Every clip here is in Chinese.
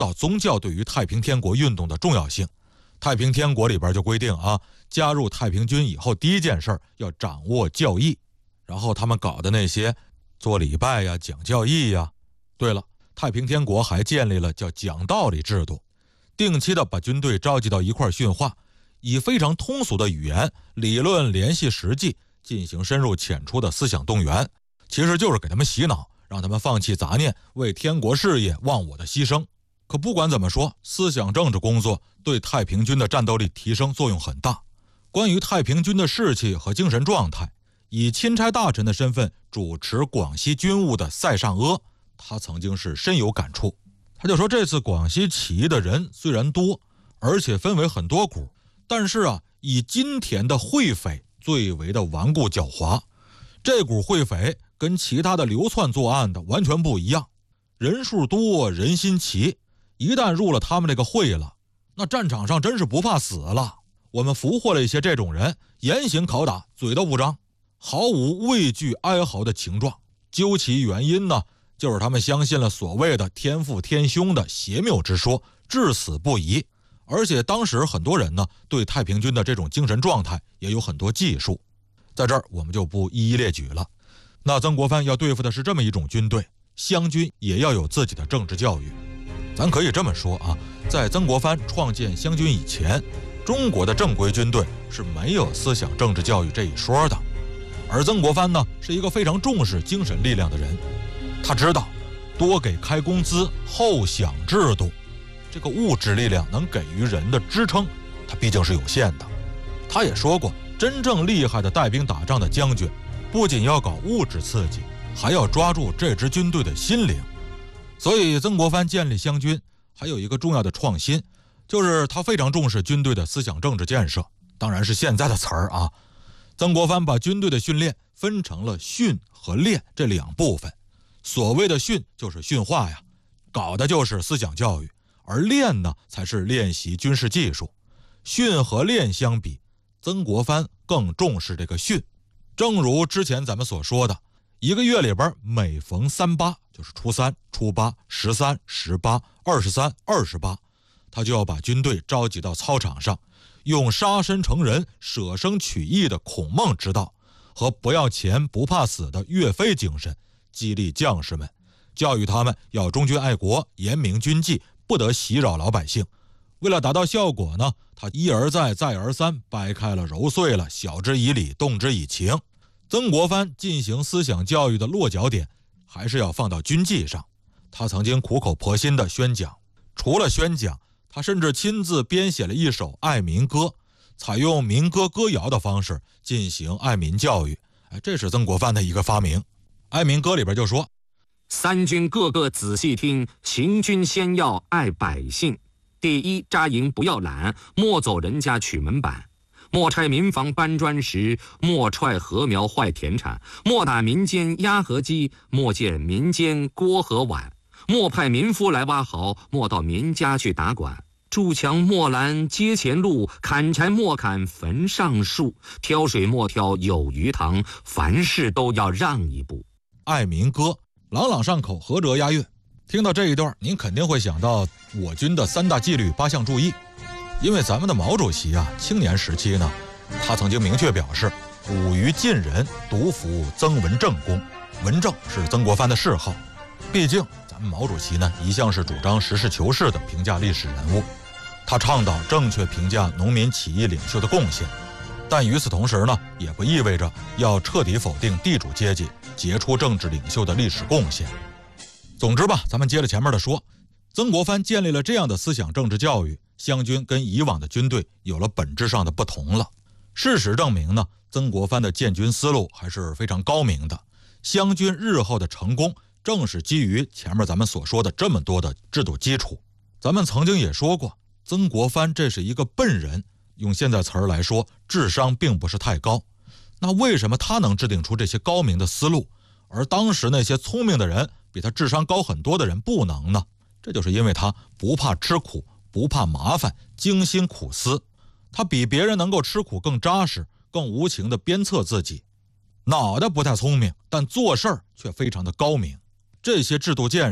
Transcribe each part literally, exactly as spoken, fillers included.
到宗教对于太平天国运动的重要性。太平天国里边就规定啊，加入太平军以后第一件事要掌握教义，然后他们搞的那些做礼拜呀、讲教义呀。对了，太平天国还建立了叫讲道理制度，定期的把军队召集到一块训话，以非常通俗的语言理论联系实际，进行深入浅出的思想动员，其实就是给他们洗脑，让他们放弃杂念，为天国事业忘我的牺牲。可不管怎么说，思想政治工作对太平军的战斗力提升作用很大。关于太平军的士气和精神状态，以钦差大臣的身份主持广西军务的塞尚阿，他曾经是深有感触。他就说，这次广西起义的人虽然多，而且分为很多股，但是啊，以金田的会匪最为的顽固狡猾。这股会匪跟其他的流窜作案的完全不一样，人数多，人心齐，一旦入了他们这个会了，那战场上真是不怕死了。我们俘获了一些这种人，严刑拷打，嘴都不张，毫无畏惧哀嚎的情状。究其原因呢，就是他们相信了所谓的天父天兄的邪谬之说，至死不疑。而且当时很多人呢，对太平军的这种精神状态也有很多技术，在这儿我们就不一一列举了。那曾国藩要对付的是这么一种军队，湘军也要有自己的政治教育。咱可以这么说啊，在曾国藩创建湘军以前，中国的正规军队是没有思想政治教育这一说的。而曾国藩呢，是一个非常重视精神力量的人，他知道多给开工资，后享制度，这个物质力量能给予人的支撑，它毕竟是有限的。他也说过，真正厉害的带兵打仗的将军，不仅要搞物质刺激，还要抓住这支军队的心灵。所以曾国藩建立湘军还有一个重要的创新，就是他非常重视军队的思想政治建设，当然是现在的词儿啊。曾国藩把军队的训练分成了训和练这两部分。所谓的训就是训话呀，搞的就是思想教育，而练呢才是练习军事技术。训和练相比，曾国藩更重视这个训。正如之前咱们所说的，一个月里边每逢三八，就是初三、初八、十三、十八、二十三、二十八，他就要把军队召集到操场上，用杀身成仁、舍生取义的孔孟之道和不要钱不怕死的岳飞精神，激励将士们，教育他们要忠君爱国，严明军纪，不得袭扰老百姓。为了达到效果呢，他一而再再而三掰开了揉碎了，晓之以理，动之以情。曾国藩进行思想教育的落脚点还是要放到军纪上。他曾经苦口婆心地宣讲，除了宣讲，他甚至亲自编写了一首爱民歌，采用民歌歌谣的方式进行爱民教育。哎，这是曾国藩的一个发明。爱民歌里边就说， 三军个个仔细听，行军先要爱百姓。第一，扎营不要懒，莫走人家取门板，莫拆民房搬砖石，莫踹禾苗坏田产，莫打民间鸭和鸡，莫见民间锅和碗，莫派民夫来挖壕，莫到民家去打管，筑墙莫拦街前路，砍柴莫砍坟上树，挑水莫挑有鱼塘，凡事都要让一步。 爱民歌朗朗上口，合辙押韵。听到这一段，您肯定会想到我军的三大纪律八项注意。因为咱们的毛主席啊，青年时期呢，他曾经明确表示，武于晋人，独服曾文正公。文正是曾国藩的谥号。毕竟咱们毛主席呢，一向是主张实事求是的评价历史人物，他倡导正确评价农民起义领袖的贡献，但与此同时呢，也不意味着要彻底否定地主阶级杰出政治领袖的历史贡献。总之吧，咱们接着前面的说，曾国藩建立了这样的思想政治教育，湘军跟以往的军队有了本质上的不同了。事实证明呢，曾国藩的建军思路还是非常高明的。湘军日后的成功，正是基于前面咱们所说的这么多的制度基础。咱们曾经也说过，曾国藩这是一个笨人，用现在词儿来说，智商并不是太高。那为什么他能制定出这些高明的思路，而当时那些聪明的人比他智商高很多的人不能呢？这就是因为他不怕吃苦，不怕麻烦，精心苦思。他比别人能够吃苦更扎实，更无情地鞭策自己。脑袋不太聪明，但做事儿却非常的高明。这些制度建设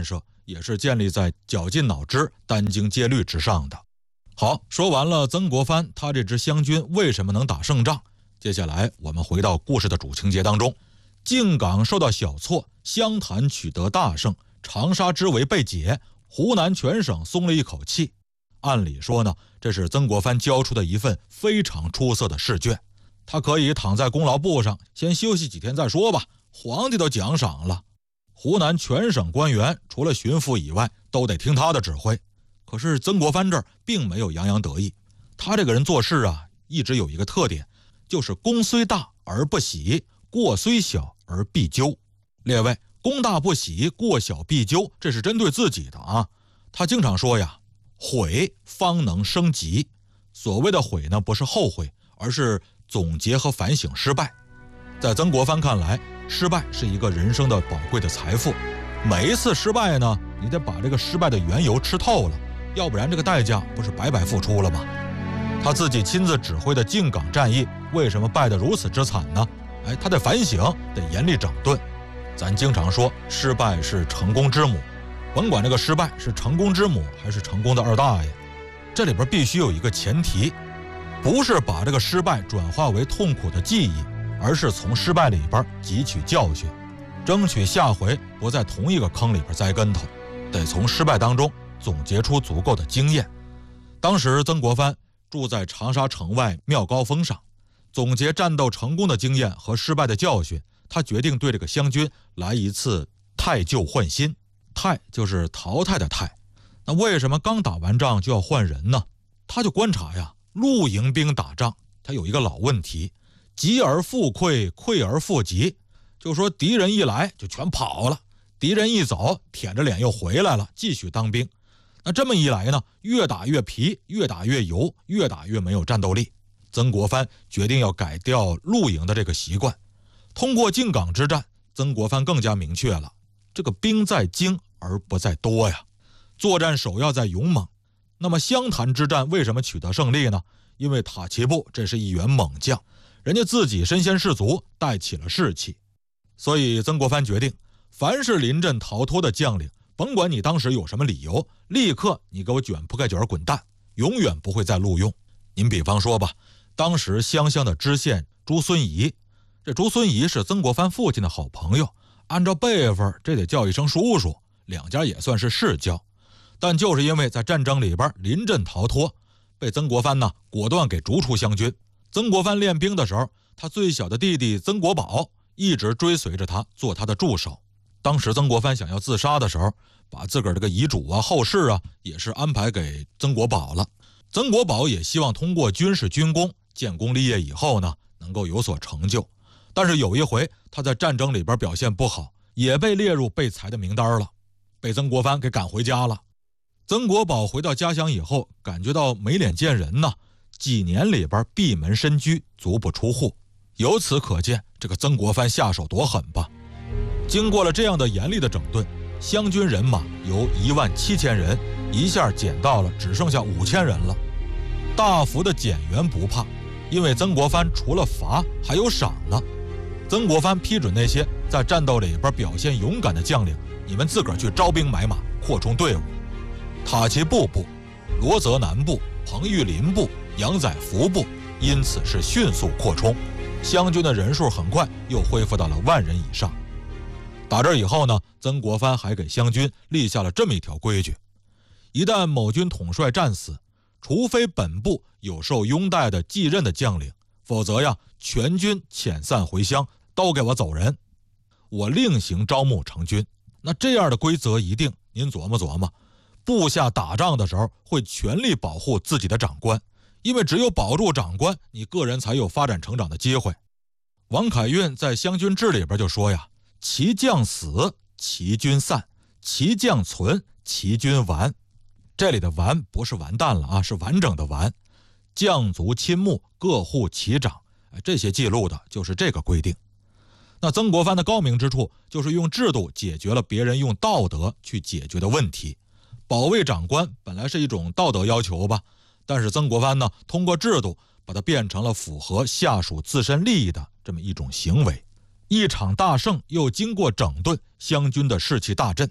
也是建立在绞尽脑汁、殚精竭虑之上的。好，说完了曾国藩他这支湘军为什么能打胜仗，接下来我们回到故事的主情节当中。靖港受到小挫，湘潭取得大胜，长沙之围被解，湖南全省松了一口气。按理说呢，这是曾国藩交出的一份非常出色的试卷，他可以躺在功劳簿上先休息几天再说吧，皇帝都奖赏了。湖南全省官员除了巡抚以外都得听他的指挥。可是曾国藩这儿并没有洋洋得意，他这个人做事啊，一直有一个特点，就是功虽大而不喜，过虽小而必究。列位，功大不喜，过小必究，这是针对自己的啊。他经常说呀，悔方能生吉。所谓的悔呢，不是后悔，而是总结和反省失败。在曾国藩看来，失败是一个人生的宝贵的财富，每一次失败呢，你得把这个失败的缘由吃透了，要不然这个代价不是白白付出了吗？他自己亲自指挥的靖港战役为什么败得如此之惨呢？哎，他得反省，得严厉整顿。咱经常说失败是成功之母，甭管这个失败是成功之母还是成功的二大爷，这里边必须有一个前提，不是把这个失败转化为痛苦的记忆，而是从失败里边汲取教训，争取下回不在同一个坑里边栽跟头，得从失败当中总结出足够的经验。当时曾国藩住在长沙城外妙高峰上，总结战斗成功的经验和失败的教训，他决定对这个湘军来一次汰旧换新。汰就是淘汰的汰，那为什么刚打完仗就要换人呢？他就观察呀，露营兵打仗他有一个老问题，急而复溃，溃而复急，就说敌人一来就全跑了，敌人一走舔着脸又回来了，继续当兵。那这么一来呢，越打越疲，越打越油，越打越没有战斗力。曾国藩决定要改掉露营的这个习惯。通过靖港之战，曾国藩更加明确了，这个兵在精而不在多呀，作战首要在勇猛。那么湘潭之战为什么取得胜利呢？因为塔奇布这是一员猛将，人家自己身先士卒，带起了士气。所以曾国藩决定，凡是临阵逃脱的将领，甭管你当时有什么理由，立刻你给我卷铺盖卷滚蛋，永远不会再录用。您比方说吧，当时湘乡的知县朱孙仪，这朱孙仪是曾国藩父亲的好朋友，按照辈分这得叫一声叔叔，两家也算是世交。但就是因为在战争里边临阵逃脱，被曾国藩呢果断给逐出湘军。曾国藩练兵的时候，他最小的弟弟曾国宝一直追随着他做他的助手。当时曾国藩想要自杀的时候，把自个儿这个遗嘱啊后事啊也是安排给曾国宝了。曾国宝也希望通过军事军功建功立业以后呢能够有所成就，但是有一回他在战争里边表现不好，也被列入被裁的名单了，被曾国藩给赶回家了。曾国宝回到家乡以后，感觉到没脸见人呢，几年里边闭门深居，足不出户。由此可见这个曾国藩下手多狠吧。经过了这样的严厉的整顿，湘军人马由一万七千人一下减到了只剩下五千人了。大幅的减员不怕，因为曾国藩除了罚还有赏呢。曾国藩批准那些在战斗里边表现勇敢的将领，你们自个儿去招兵买马，扩充队伍。塔奇布部、罗泽南部、彭玉麟部、杨载福部因此是迅速扩充，湘军的人数很快又恢复到了万人以上。打这以后呢，曾国藩还给湘军立下了这么一条规矩：一旦某军统帅战死，除非本部有受拥戴的继任的将领，否则呀，全军遣散回乡，都给我走人，我另行招募成军。那这样的规则一定，您琢磨琢磨，部下打仗的时候会全力保护自己的长官，因为只有保住长官，你个人才有发展成长的机会。王凯运在《湘军志》里边就说呀，其将死，其军散；其将存，其军完。这里的完不是完蛋了啊，是完整的完。将卒亲睦，各护其长，这些记录的就是这个规定。那曾国藩的高明之处，就是用制度解决了别人用道德去解决的问题。保卫长官本来是一种道德要求吧，但是曾国藩呢，通过制度把它变成了符合下属自身利益的这么一种行为。一场大胜又经过整顿，湘军的士气大振。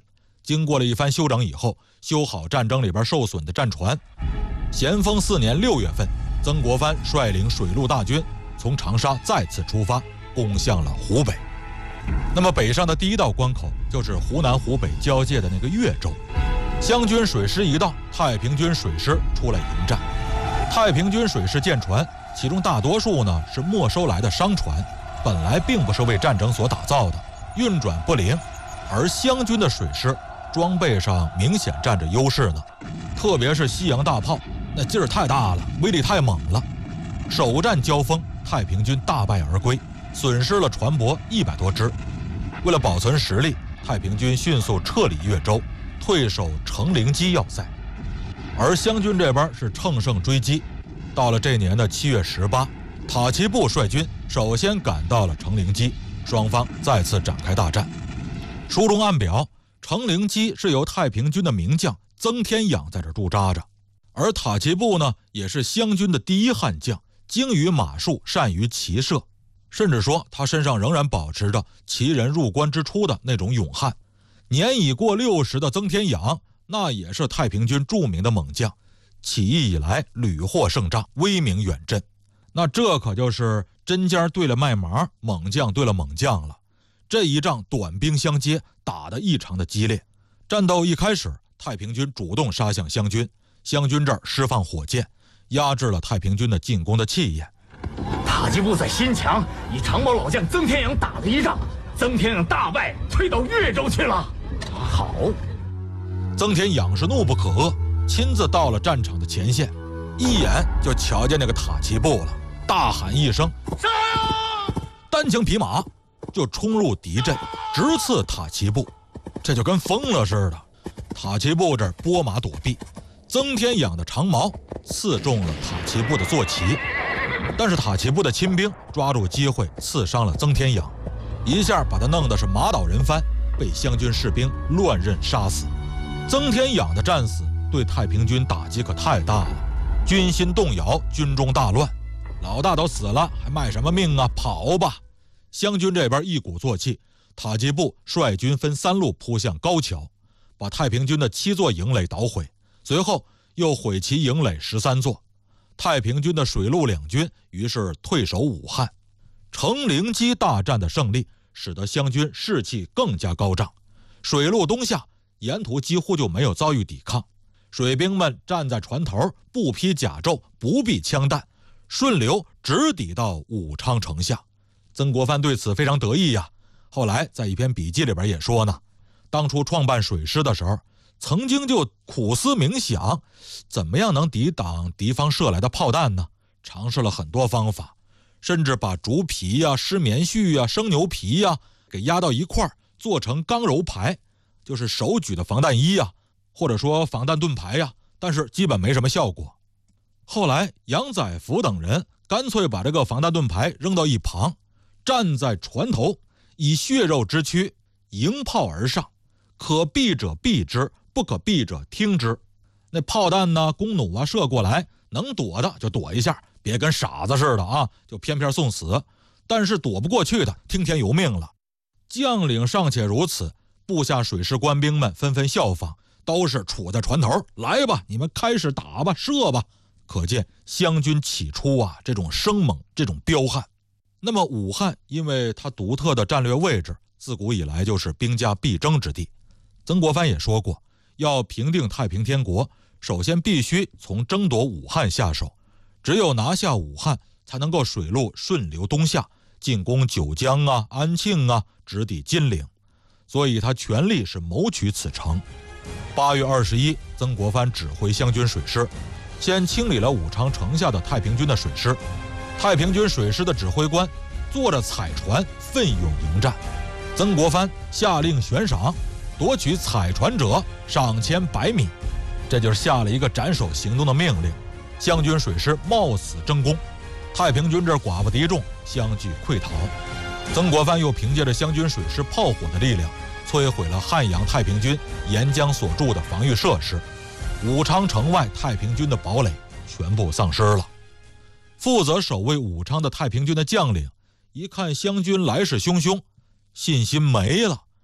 经过了一番修整以后，修好战争里边受损的战船。咸丰四年六月份，曾国藩率领水陆大军从长沙再次出发，攻向了湖北。那么北上的第一道关口就是湖南湖北交界的那个岳州。湘军水师一到，太平军水师出来迎战。太平军水师舰船其中大多数呢是没收来的商船，本来并不是为战争所打造的，运转不灵。而湘军的水师装备上明显占着优势呢，特别是西洋大炮，那劲儿太大了，威力太猛了。首战交锋，太平军大败而归，损失了船舶一百多只。为了保存实力，太平军迅速撤离岳州，退守成陵矶要塞。而湘军这边是乘胜追击，到了这年的七月十八，塔奇布率军首先赶到了成陵矶，双方再次展开大战。书中暗表，成陵矶是由太平军的名将曾天养在这驻扎着，而塔奇布呢，也是湘军的第一悍将，精于马术，善于骑射，甚至说他身上仍然保持着旗人入关之初的那种勇悍。年已过六十的曾天养，那也是太平军著名的猛将，起义以来屡获胜仗，威名远震。那这可就是针尖对了麦芒，猛将对了猛将了。这一仗短兵相接，打得异常的激烈。战斗一开始，太平军主动杀向湘军，湘军这儿释放火箭，压制了太平军的进攻的气焰。 塔奇布在新墙以长毛老将曾天养打了一仗，曾天养大败，退到岳州去了。好， 曾天养是怒不可遏，亲自到了战场的前线，一眼就瞧见那个塔奇布了，大喊一声杀呀，单枪匹马就冲入敌阵，直刺塔奇布，这就跟疯了似的。塔奇布这儿拨马躲避，曾天养的长矛刺中了塔奇布的坐骑，但是塔奇布的亲兵抓住机会刺伤了曾天养，一下把他弄得是马倒人翻，被湘军士兵乱刃杀死。曾天养的战死对太平军打击可太大了，军心动摇，军中大乱，老大都死了，还卖什么命啊？跑吧！湘军这边一鼓作气，塔奇布率军分三路扑向高桥，把太平军的七座营垒捣毁，随后又毁其营垒十三座。太平军的水陆两军于是退守武汉。成陵矶大战的胜利使得湘军士气更加高涨，水陆东下，沿途几乎就没有遭遇抵抗。水兵们站在船头，不披甲胄，不避枪弹，顺流直抵到武昌城下。曾国藩对此非常得意呀。后来在一篇笔记里边也说呢，当初创办水师的时候，曾经就苦思冥想，怎么样能抵挡敌方射来的炮弹呢？尝试了很多方法，甚至把竹皮呀、湿棉絮呀、生牛皮呀给压到一块儿，做成刚柔牌，就是手举的防弹衣呀，或者说防弹盾牌呀，但是基本没什么效果。后来杨载福等人干脆把这个防弹盾牌扔到一旁，站在船头，以血肉之躯迎炮而上，可避者避之，不可避者听之。那炮弹呢、弓弩啊射过来，能躲的就躲一下，别跟傻子似的啊，就偏偏送死。但是躲不过去的，听天由命了。将领尚且如此，部下水师官兵们纷纷效仿，都是杵在船头，来吧，你们开始打吧，射吧。可见湘军起初啊，这种生猛，这种彪悍。那么武汉因为它独特的战略位置，自古以来就是兵家必争之地。曾国藩也说过，要平定太平天国，首先必须从争夺武汉下手，只有拿下武汉，才能够水路顺流东下，进攻九江啊、安庆啊，直抵金陵。所以他全力是谋取此成。八月二十一，曾国藩指挥湘军水师，先清理了武昌城下的太平军的水师。太平军水师的指挥官坐着彩船奋勇迎战，曾国藩下令悬赏，夺取彩船者赏钱百米，这就是下了一个斩首行动的命令。湘军水师冒死争功，太平军这寡不敌众，相继溃逃。曾国藩又凭借着湘军水师炮火的力量，摧毁了汉阳太平军沿江所筑的防御设施，武昌城外太平军的堡垒全部丧失了。负责守卫武昌的太平军的将领一看湘军来势汹汹，信心没了，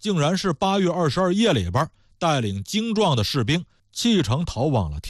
竟然是八月二十二夜里边带领精壮的士兵弃城逃往了天。